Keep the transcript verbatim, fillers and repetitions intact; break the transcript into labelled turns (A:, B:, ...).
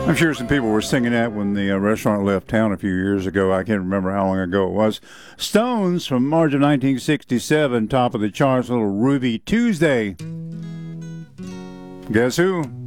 A: I'm sure some people were singing that when the uh, restaurant left town a few years ago. I can't remember how long ago it was. Stones from March of nineteen sixty-seven, top of the charts, little Ruby Tuesday. Guess who?